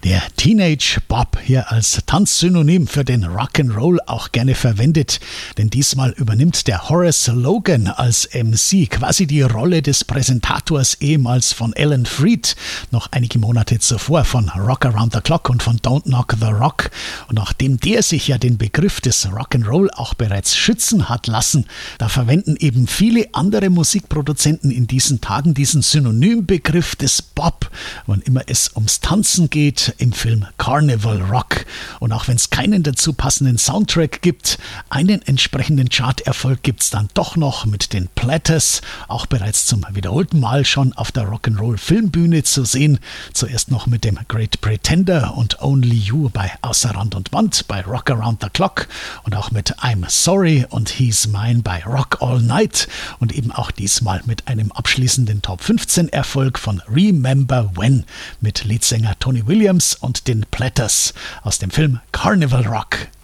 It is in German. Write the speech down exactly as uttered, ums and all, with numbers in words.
Der Teenage Bob, hier als Tanzsynonym für den Rock'n'Roll auch gerne verwendet, denn diesmal übernimmt der Horace Logan als M C quasi die Rolle des Präsentators, ehemals von Alan Freed, noch einige Monate zuvor von Rock Around the Clock und von Don't Knock the Rock. Und nachdem der sich ja den Begriff des Rock'n'Roll auch bereits schützen hat lassen, da verwenden eben viele andere Musikproduzenten in diesen Tagen diesen Synonymbegriff des Bob, wann immer es ums Tanzen geht, im Film Carnival Rock. Und auch wenn es keinen dazu passenden Soundtrack gibt, einen entsprechenden Charterfolg gibt es dann doch noch mit den Platters, auch bereits zum wiederholten Mal schon auf der Rock'n'Roll Filmbühne zu sehen. Zuerst noch mit dem Great Pretender und Only You bei Außer Rand und Band bei Rock Around the Clock und auch mit I'm Sorry und He's Mine bei Rock All Night und eben auch diesmal mit einem abschließenden Top fünfzehn Erfolg von Remember When mit Leadsänger Tony Williams und den Platters aus dem Film Carnival Rock.